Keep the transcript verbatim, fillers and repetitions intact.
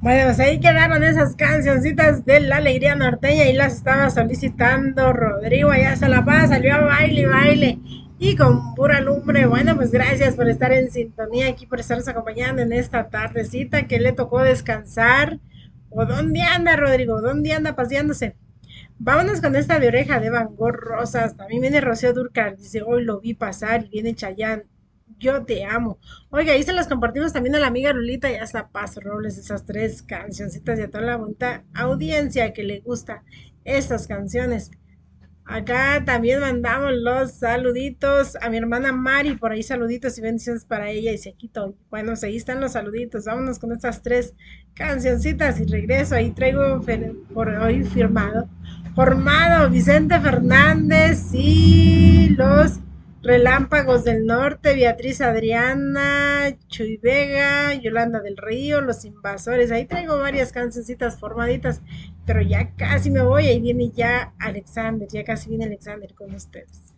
Bueno, pues ahí quedaron esas cancioncitas de la alegría norteña y las estaba solicitando Rodrigo allá se la paz, salió a baile, baile y con pura lumbre. Bueno, pues gracias por estar en sintonía aquí, por estarnos acompañando en esta tardecita que le tocó descansar. ¿O dónde anda Rodrigo? ¿Dónde anda paseándose? Vámonos con esta de oreja de Van Gogh Rosas. También viene Rocío Dúrcal. Dice, hoy lo vi pasar y viene Chayanne. Yo te amo. Oiga, ahí se las compartimos también a la amiga Lulita y hasta Paso Robles, esas tres cancioncitas y a toda la bonita audiencia que le gusta estas canciones. Acá también mandamos los saluditos a mi hermana Mari, por ahí saluditos y bendiciones para ella y Sequito. Bueno, pues ahí están los saluditos. Vámonos con estas tres cancioncitas y regreso. Ahí traigo por hoy firmado, formado Vicente Fernández y los Relámpagos del Norte, Beatriz Adriana, Chuy Vega, Yolanda del Río, Los Invasores. Ahí traigo varias cancioncitas formaditas, pero ya casi me voy. Ahí viene ya Alexander, ya casi viene Alexander con ustedes.